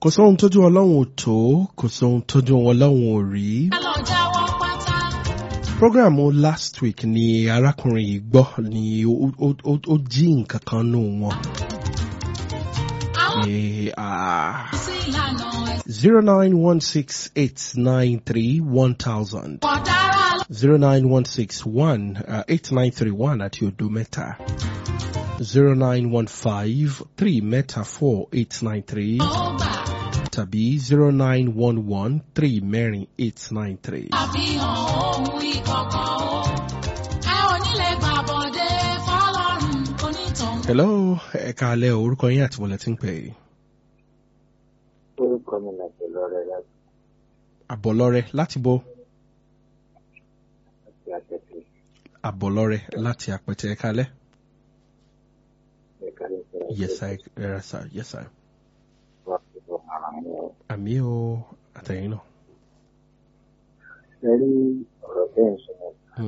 Kò sóhun tójú Ọlọ́run ò tó, kò sóhun tójú Ọlọ́run ò rí. Program last week ni arákùnrin yìí gbọ́ ni ó jí nǹkan kan nù wọn. 09168931000 091618931 àti òdo mẹ́ta 09153 tàbí 09113 Hello, ẹ káalẹ́ orúkọ yín àti wọlé tí ń pè é. Orúkọ mi láti Àbọ̀lọ́rẹ́ láti. Àbọ̀lọ́rẹ́ láti bo? Láti Àpẹtẹ. Àbọ̀lọ́rẹ́ láti Àpẹtẹ, ẹ káalẹ́. Ẹ káalẹ́ sir. Yes sir, yes sir. Wọ́n ti sọ ara mi o. Àmì o, àtẹ̀yìn náà. Ṣé rí ọ̀rọ̀ bẹ́ẹ̀ ń sọ̀rọ̀?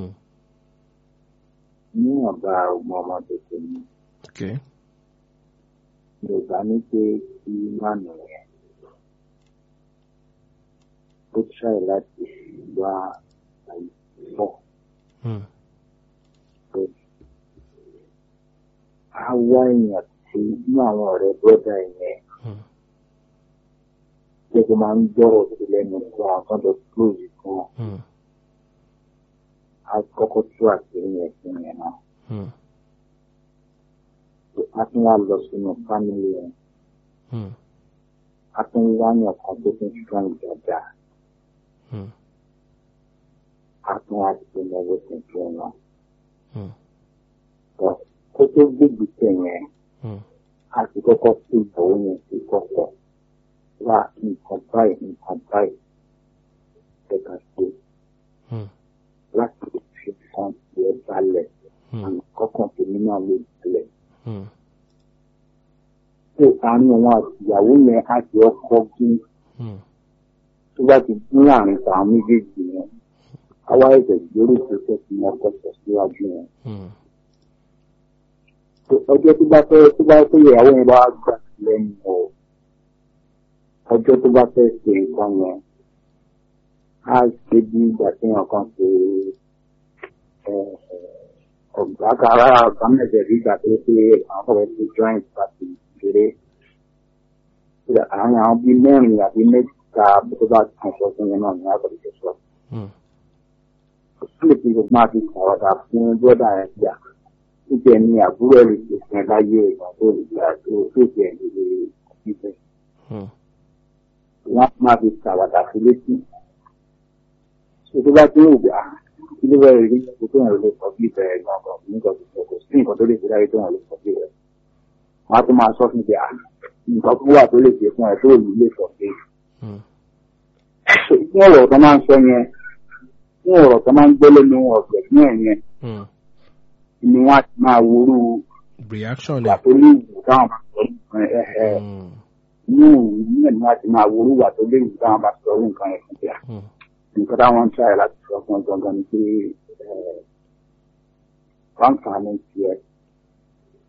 Ní ọ̀gá ọmọ tètè mi. Okay. Yorùbá ní pé kí mánu yẹn ó ṣàì láti wá àìsàn. A wá èèyàn tí inú àwọn ọ̀rẹ́ bọ́dà yẹn jẹ́ kó máa ń gbọ́rọ̀ sí lẹ́nu fún àwọn kan tó close fún wọn. A kọ́kọ́ tú àṣírí yẹn fún yẹn náà. A tún wá lọ sínú family yẹn. A tún wá ní ọ̀kan tó tún strong dáadáa. A tún wá sí ẹgbẹ́ tuntun náà. Kó tó gbégbé tẹ̀ yẹn, a ti kọ́kọ́ sí ìyàwó yẹn sí kọ́kọ́. Wá nǹkan báyìí ẹ̀ka ṣe. Láti fi kan ti ẹ balẹ̀. Àmì kọ́kàn tèmi náà lè balẹ̀. Ṣé àárín àwọn àtìyàwó yẹn á ti ọkọ̀ gún? Tó bá ti gún àárín àwọn méjèèjì yẹn, àwa ẹ̀jẹ̀ ìgbéró ìpínlẹ̀ tí wọ́n kọ́ sọ síwájú yẹn. Ọjọ́ tó bá fẹ́ ìyàwó yẹn bá gbà lẹ́nu ọ̀. Ọjọ́ tó bá fẹ́ ṣe nǹkan yẹn, á ṣe bí ìgbà tí wọ́n kàn ṣe ọ̀gbà kára ọ̀gámẹ̀jẹ̀ bí ìgbà tó ṣe àwọn ọ̀rẹ́ tó joint party kéré. Àwọn bíi mẹ́rin àbí mẹ́ta tó bá kàn sọ fún yẹn náà ní àgbàdo tó sọ. Ó lè fi máa fi ṣàwádà fún bọ́dà yẹn gbà. Ó jẹ́ ní àbúrò ẹ̀rí ìṣẹ̀lẹ̀ láyé ìgbà tó lè gbà tó jẹ́ ìdílé ìfẹ́. Wọ́n máa fi ṣàwádà fún létí. Ṣé tó bá tí ó gbà kí ló bẹ̀rẹ̀ rí kó tó yàn lè sọ bí ìbẹ̀rẹ̀ náà kan nígbà tó kò sí nǹkan tó lè fi láyé tó yàn lè sọ bí rẹ̀. Wọ́n á tún máa sọ fún ìgbà nǹkan tó wà tó lè ṣe fún ẹ tó yìí lè sọ pé. Fún ọ̀rọ̀ tó máa ń sọ yẹn, fún ọ̀rọ̀ tó máa ń gbọ́ lẹ́nu ọ̀gbẹ̀ fún ẹ̀ yẹn, ni wọ́n á ti máa wúrú reaction wà tó lè wù táwọn bá sọ nǹkan ẹ̀ inú ìyẹn ni wọ́n á ti máa wúrú wà tó lè wù táwọn bá sọ nǹkan ẹ̀ fún bíà. Nǹkan táwọn ń ṣàyẹ̀ láti sọ fún gangan ni pé wọ́n kà ní tiẹ̀